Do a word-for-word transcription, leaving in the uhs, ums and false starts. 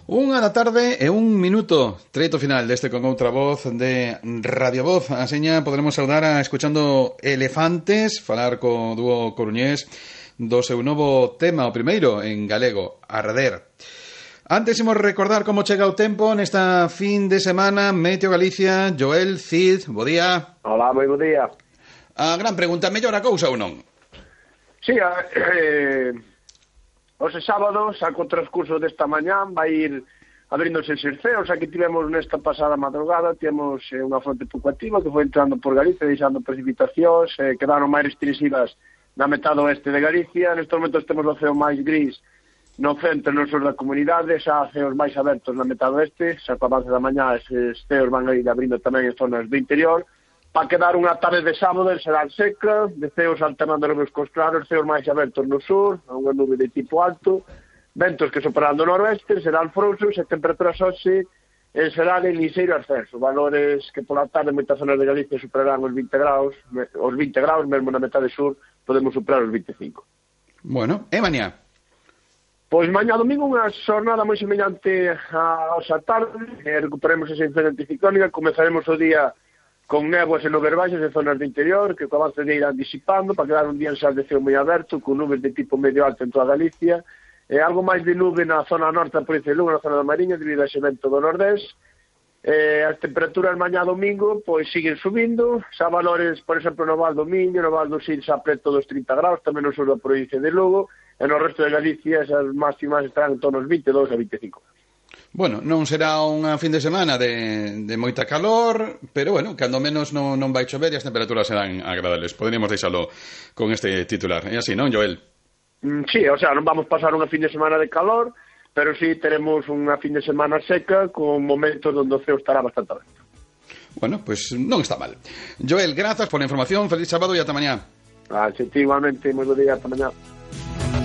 Unha da tarde e un minuto, treito final deste Con Outra Voz de Radio Voz. A seña poderemos saudar a escuchando Elefantes, falar co dúo coruñés do seu novo tema, o primeiro en galego, Arder. Antes imos recordar como chega o tempo nesta fin de semana. Meteo Galicia, Joel Cid, bo día. Hola, moi bo día. A gran pregunta, mellor a cousa ou non? Sí, eh, hoxe sábado, saco o transcurso desta mañán, vai ir abríndose os ceos. Aquí tivemos nesta pasada madrugada, tivemos eh, unha fronte pouco activa que foi entrando por Galicia, deixando precipitacións, eh, quedaron máis restringidas na metade oeste de Galicia. Nestes momentos temos o ceo máis gris no centro e no sur da comunidade, xa ceos máis abertos na metade oeste, xa co avance da mañá esses ceos van a ir abrindo tamén en zonas do interior, para quedar unha tarde de sábado en será seca, de ceos alternando nubes cos claros, ceos máis abertos no sur, unha nube de tipo alto, ventos que soprando no noroeste, serán frouxos e temperaturas hoxe en serán en lixeiro ascenso, valores que pola tarde en moitas zonas de Galicia superarán os vinte graus, os vinte graus, mesmo na metade sur podemos superar os vinte e cinco. Bueno, e mañá? Pois mañá domingo unha xornada moi semellante a hoxa tarde, eh, recuperemos esa influencia anticiclónica, comezaremos o día con néboas e nubes baixas en zonas do interior, que co avance de irán disipando, para quedar un día en sal de ceo moi aberto, con nubes de tipo medio alto en toda Galicia, e algo máis de nube na zona norte da provincia de Lugo, na zona da Mariña, debido a ese vento do nordés. Eh, as temperaturas mañá domingo pois siguen subindo, xa valores, por exemplo, no Val do Miño, no Val do Sil xa preto dos trinta graus, tamén no sur da provincia de Lugo, e no resto de Galicia esas máximas estarán en torno aos vinte e dous a vinte e cinco. Bueno, non será unha fin de semana de, de moita calor, pero bueno, cando menos non, non vai chover e as temperaturas serán agradables. Poderíamos deixalo con este titular. É así, non, Joel? Mm, sí, o sea, non vamos pasar unha fin de semana de calor, pero sí teremos unha fin de semana seca con momentos onde o ceo estará bastante aberto. Bueno, pues non está mal. Joel, grazas por a información, feliz sábado e ata mañá. Ah, sí, igualmente, moi bo día, ata mañá.